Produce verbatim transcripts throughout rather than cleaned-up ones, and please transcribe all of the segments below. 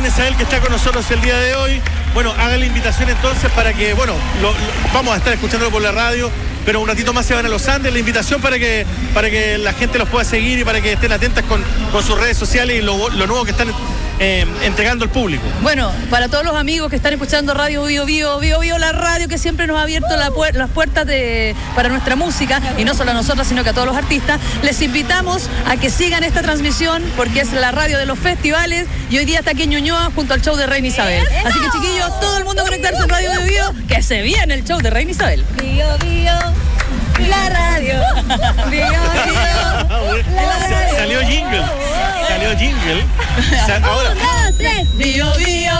Isabel, que está con nosotros el día de hoy. Bueno, haga la invitación entonces para que, bueno, lo, lo, vamos a estar escuchándolo por la radio, pero un ratito más se van a los Andes. La invitación para que para que la gente los pueda seguir y para que estén atentas con, con sus redes sociales y lo, lo nuevo que están eh, entregando al público. Bueno, para todos los amigos que están escuchando Radio Bio Bio, Bio Bio, la radio que siempre nos ha abierto la puer las puertas de, para nuestra música, y no solo a nosotros, sino que a todos los artistas, les invitamos a que sigan esta transmisión porque es la radio de los festivales y hoy día está aquí en Ñuñoa junto al show de Reina Isabel. Así que, chiquillos, todo el mundo conectarse en Radio Bio Bio, que se viene el show de Reina Isabel. Bio Bio, la radio. Bio Bio, la radio. Salió jingle, salió jingle. Sa ahora. Un, dos, tres. Bio Bio,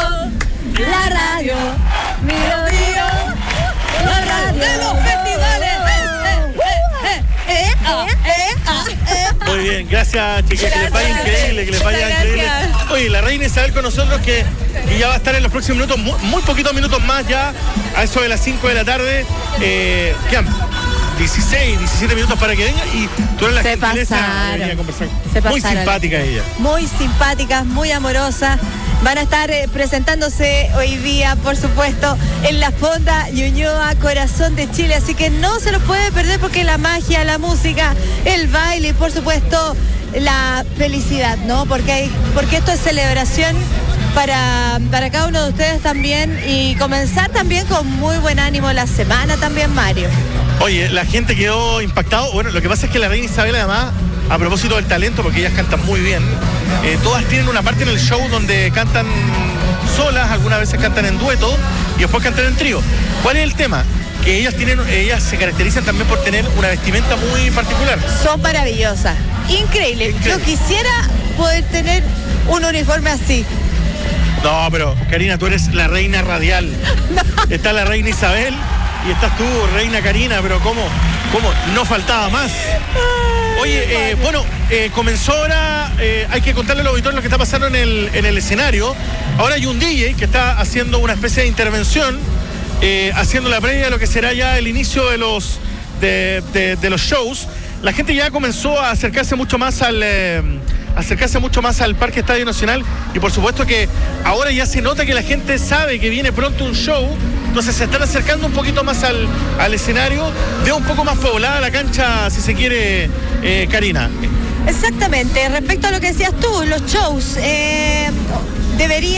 la radio. Bio Bio, la radio. De los festivales. Eh, eh, eh, eh, ah, eh, ah, eh. Muy bien, gracias, chicas, que les vaya increíble, que les vaya Muchas increíble. gracias. Oye, la Reina Isabel con nosotros que, que ya va a estar en los próximos minutos, muy, muy poquitos minutos más ya, a eso de las cinco de la tarde. Eh, quedan dieciséis, diecisiete minutos para que venga y tú eres la Se gentileza de pasaron. venir a conversar. Se Muy pasaron. simpática ella. Muy simpáticas, muy amorosas. Van a estar eh, presentándose hoy día, por supuesto, en la Fonda Ñuñoa, corazón de Chile. Así que no se los puede perder porque la magia, la música, el baile y, por supuesto, la felicidad, ¿no? Porque, hay, porque esto es celebración para, para cada uno de ustedes también y comenzar también con muy buen ánimo la semana también, Mario. Oye, la gente quedó impactado. Bueno, lo que pasa es que la Reina Isabel, además, a propósito del talento, porque ellas cantan muy bien, eh, todas tienen una parte en el show donde cantan solas, algunas veces cantan en dueto y después cantan en trío. ¿Cuál es el tema? Que ellas tienen, ellas se caracterizan también por tener una vestimenta muy particular. Son maravillosas, increíble. Increíble. Yo quisiera poder tener un uniforme así. No, pero Karina, tú eres la reina radial. Está la Reina Isabel y estás tú, Reina Karina, pero ¿cómo? ¿Cómo? No faltaba más. Oye, eh, bueno, eh, comenzó ahora, eh, hay que contarle a los auditores lo que está pasando en el, en el escenario. Ahora hay un D J que está haciendo una especie de intervención, eh, haciendo la previa de lo que será ya el inicio de los, de, de, de los shows. La gente ya comenzó a acercarse mucho más al... Eh, acercarse mucho más al Parque Estadio Nacional y por supuesto que ahora ya se nota que la gente sabe que viene pronto un show, entonces se están acercando un poquito más al, al escenario, de un poco más poblada la cancha, si se quiere, eh, Karina. Exactamente, respecto a lo que decías tú, los shows, eh, debería